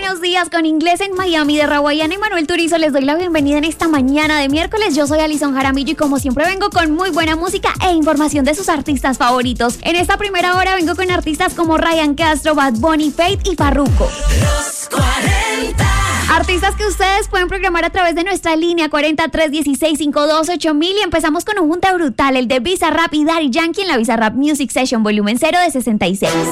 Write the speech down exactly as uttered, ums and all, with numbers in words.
Buenos días con Inglés en Miami de Rawayana y Manuel Turizo. Les doy la bienvenida en esta mañana de miércoles. Yo soy Alison Jaramillo y como siempre vengo con muy buena música e información de sus artistas favoritos. En esta primera hora vengo con artistas como Ryan Castro, Bad Bunny, Feid y Farruko. Los cuarenta. Artistas que ustedes pueden programar a través de nuestra línea cuarenta, tres dieciséis, cincuenta y dos, ocho mil y empezamos con un junta brutal, el de Bizarrap y Daddy Yankee en la Bizarrap Music Session volumen cero de sesenta y seis.